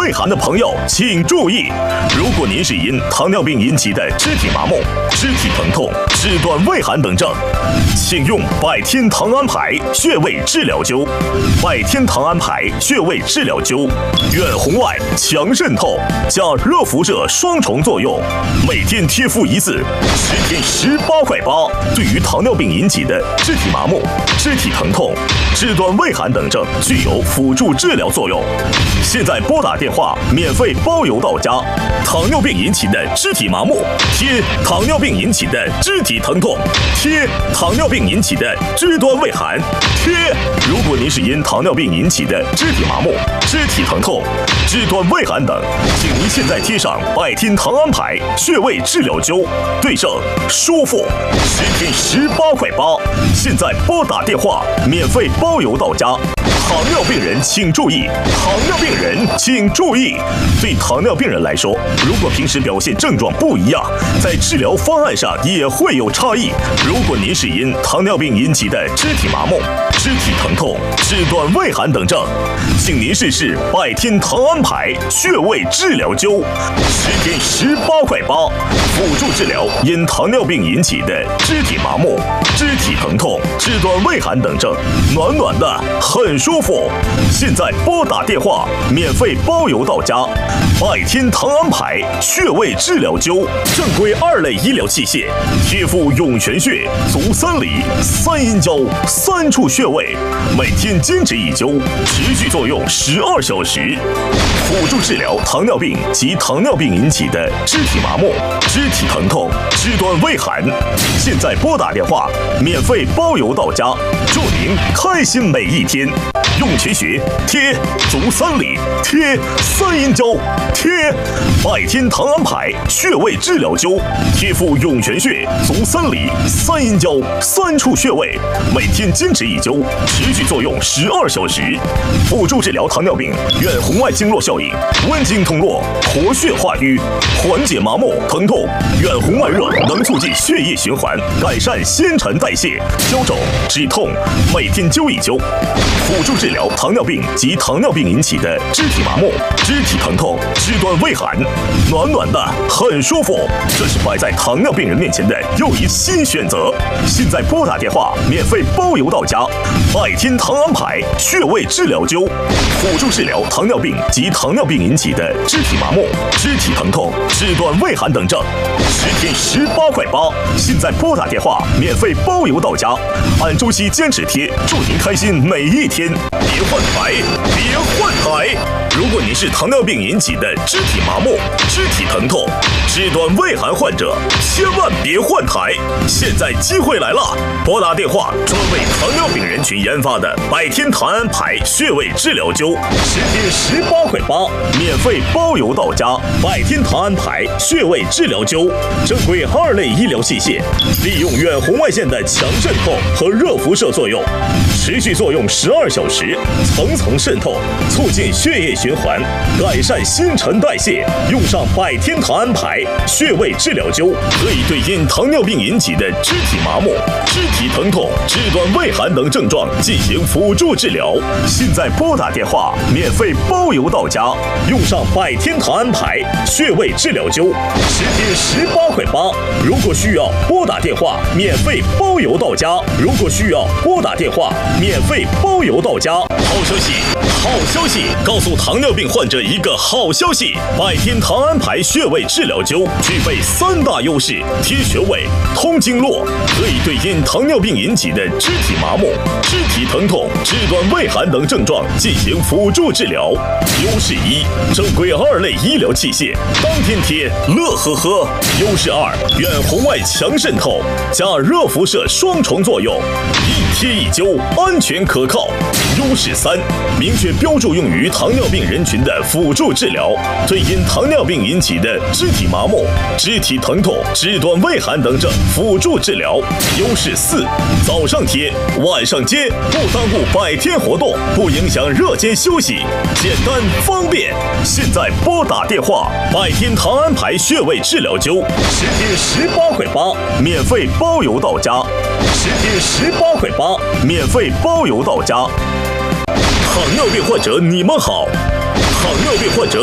胃寒的朋友请注意，如果您是因糖尿病引起的肢体麻木、肢体疼痛、肢端胃寒等症，请用百天糖安牌穴位治疗灸。百天糖安牌穴位治疗灸，远红外、强渗透加热辐射双重作用，每天贴敷一次，10天18块8。对于糖尿病引起的肢体麻木、肢体疼痛、肢端胃寒等症，具有辅助治疗作用。现在拨打电话，免费包邮到家。糖尿病引起的肢体麻木，贴糖尿病引起的肢体疼痛，贴糖尿病引起的肢端胃寒，贴。如果您是因糖尿病引起的肢体麻木、肢体疼痛、肢端胃寒等，请您现在贴上百天糖安牌穴位治疗灸，对症舒服，10天18块8。现在拨打电话，免费包邮到家。糖尿病人请注意，糖尿病人请注意。对糖尿病人来说，如果平时表现症状不一样，在治疗方案上也会有差异。如果您是因糖尿病引起的肢体麻木、肢体疼痛、肢端胃寒等症，请您试试百天糖安牌穴位治疗灸，10天18块8，辅助治疗因糖尿病引起的肢体麻木、肢体疼痛、肢端胃寒等症，暖暖的，很舒服。现在拨打电话，免费包邮到家。百天糖安牌穴位治疗灸，正规2类医疗器械，贴敷涌泉穴、足三里、三阴交3处穴位，每天坚持一灸，持续作用12小时，辅助治疗糖尿病及糖尿病引起的肢体麻木、肢体疼痛、肢端胃寒。现在拨打电话，免费包邮到家，祝您开心每一天。涌泉穴贴足三里，贴三阴交，贴百天糖安牌穴位治疗灸，贴敷涌泉穴、足三里、三阴交3处穴位，每天坚持一灸，持续作用12小时，辅助治疗糖尿病远红外经络效应，温经通络，活血化瘀，缓解麻木疼痛。远红外热能促进血液循环，改善新陈代谢，消肿止痛，每天灸一灸，辅助治疗糖尿病及糖尿病引起的肢体麻木、肢体疼痛、肢端胃寒，暖暖的，很舒服。这是摆在糖尿病人面前的又一新选择。现在拨打电话，免费包邮到家。百天糖安牌穴位治疗灸，辅助治疗糖尿病及糖尿病引起的肢体麻木、肢体疼痛、肢端胃寒等症，10天18块8。现在拨打电话，免费包邮到家。按周期坚持贴，祝您开心每一天。别换台，别换台！如果您是糖尿病引起的肢体麻木、肢体疼痛、肢端胃寒患者，千万别换台！现在机会来了，拨打电话，专为糖尿病人群研发的百天糖安牌穴位治疗灸，10天18块8，免费包邮到家。百天糖安牌穴位治疗灸，正规2类医疗器械，利用远红外线的强渗透和热辐射作用，持续作用12小时，层层渗透，促进血液循环，改善新陈代谢。用上百天糖安牌穴位治疗灸，可以对因糖尿病引起的肢体麻木、肢体疼痛、肢端胃寒等症状进行辅助治疗。现在拨打电话，免费包邮到家。用上百天糖安牌穴位治疗灸，10天18块8。如果需要拨打电话，免费包邮到家。如果需要拨打电话，免费包邮到家。好消息，好消息！告诉糖尿病患者一个好消息：百天糖安牌穴位治疗灸具备3大优势：贴穴位、通经络，可以对因糖尿病引起的肢体麻木、肢体疼痛、肢端胃寒等症状进行辅助治疗。优势1，正规2类医疗器械，当天贴，乐呵呵。优势2，远红外强渗透加热辐射双重作用，一贴一灸，安全可靠。优势3，明确标注用于糖尿病人群的辅助治疗，对因糖尿病引起的肢体麻木、肢体疼痛、肢端胃寒等症辅助治疗。优势4，早上贴，晚上接，不耽误百天活动，不影响热间休息，简单方便。现在拨打电话，百天糖安牌穴位治疗灸，10天18块8，免费包邮到家。10天18块8，免费包邮到家。糖尿病患者，你们好！糖尿病患者。